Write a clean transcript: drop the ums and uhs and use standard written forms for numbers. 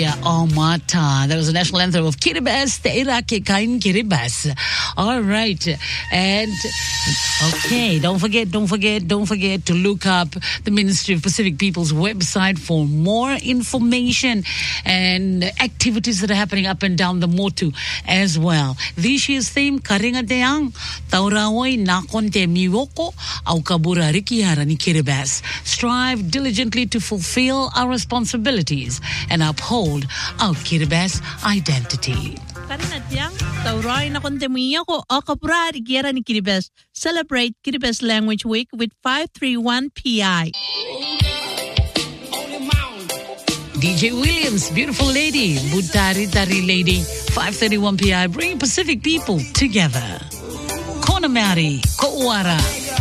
O Mata. That was the national anthem of Kiribati, Te Irake Kain Kiribati. All right. And, okay, don't forget to look up the Ministry of Pacific People's website for more information and activities that are happening up and down the Motu as well. This year's theme, Karinga Teang, Taurawoi Nakon Te Miwoko, Au Kabura Rikiara ni Kiribati. Strive diligently to fulfill our responsibilities and uphold our Kiribati identity. Celebrate Kiribati Language Week with 531 PI. DJ Williams, Beautiful Lady, Butari Tari Lady, 531 PI, bringing Pacific people together. Konamari, Ko'uara.